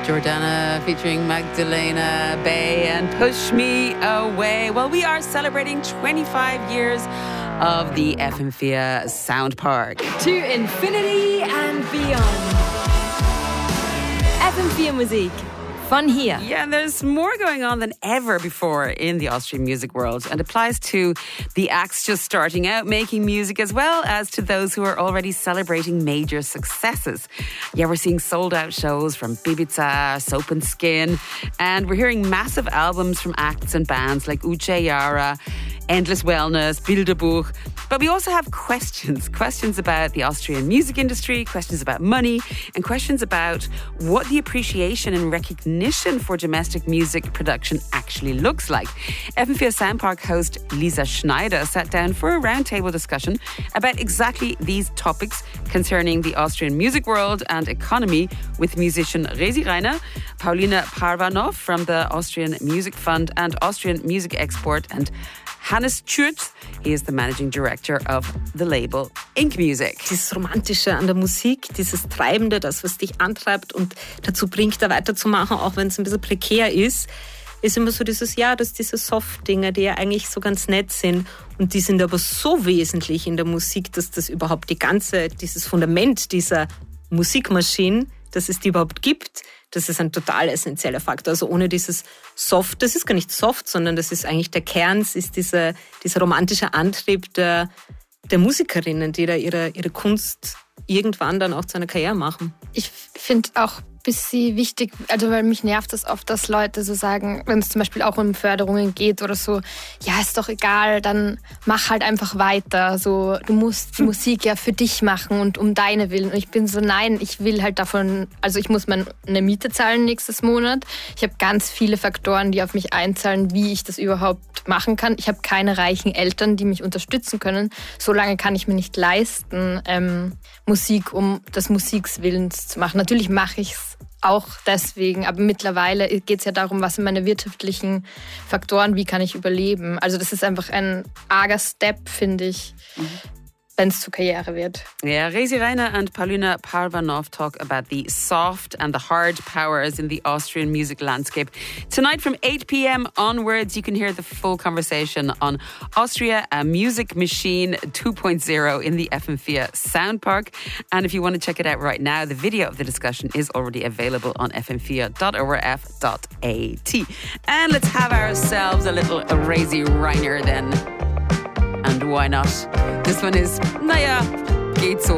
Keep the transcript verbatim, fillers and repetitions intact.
Jordana featuring Magdalena Bay and Push Me Away. Well, we are celebrating twenty-five years of the F M vier Sound Park. To infinity and beyond. F M vier Musik. Von hier. Yeah, and there's more going on than ever before in the Austrian music world, and applies to the acts just starting out making music as well as to those who are already celebrating major successes. Yeah, we're seeing sold out shows from Bibiza, Soap and Skin, and we're hearing massive albums from acts and bands like Uche Yara, Endless Wellness, Bilderbuch. But we also have questions, questions about the Austrian music industry, questions about money, and questions about what the appreciation and recognition for domestic music production actually looks like. F M vier Sound Park host Lisa Schneider sat down for a roundtable discussion about exactly these topics concerning the Austrian music world and economy with musician Rezi Reiner, Paulina Parvanov from the Austrian Music Fund and Austrian Music Export, and Hannes Schürz. He is the managing director of the label Ink Music. Dieses Romantische an der Musik, dieses Treibende, das, was dich antreibt und dazu bringt, da weiterzumachen, auch wenn es ein bisschen prekär ist, ist immer so dieses, ja, dass diese Soft-Dinge, die ja eigentlich so ganz nett sind, und die sind aber so wesentlich in der Musik, dass das überhaupt die ganze, dieses Fundament dieser Musikmaschine, dass es die überhaupt gibt, das ist ein total essentieller Faktor. Also ohne dieses Soft, das ist gar nicht soft, sondern das ist eigentlich der Kern, es ist dieser, dieser romantische Antrieb der, der Musikerinnen, die da ihre, ihre Kunst irgendwann dann auch zu einer Karriere machen. Ich finde auch ein bisschen wichtig, also weil mich nervt das oft, dass Leute so sagen, wenn es zum Beispiel auch um Förderungen geht oder so, ja, ist doch egal, dann mach halt einfach weiter. So, du musst die hm. Musik ja für dich machen und um deine Willen. Und ich bin so, nein, ich will halt davon, also ich muss meine Miete zahlen nächstes Monat. Ich habe ganz viele Faktoren, die auf mich einzahlen, wie ich das überhaupt machen kann. Ich habe keine reichen Eltern, die mich unterstützen können. So lange kann ich mir nicht leisten, ähm, Musik um des Musiks Willens zu machen. Natürlich mache ich es auch deswegen, aber mittlerweile geht es ja darum, was sind meine wirtschaftlichen Faktoren, wie kann ich überleben. Also das ist einfach ein arger Step, finde ich, mhm. wenn es zur Karriere wird. Yeah, Rezi Reiner and Paulina Parvanov talk about the soft and the hard powers in the Austrian music landscape. Tonight from eight p.m. onwards, you can hear the full conversation on Austria, a music machine two point oh in the F M vier Sound Park. And if you want to check it out right now, the video of the discussion is already available on f m vier dot o r f dot a t. And let's have ourselves a little Rezi Reiner then. And why not? This one is, naja, geht so.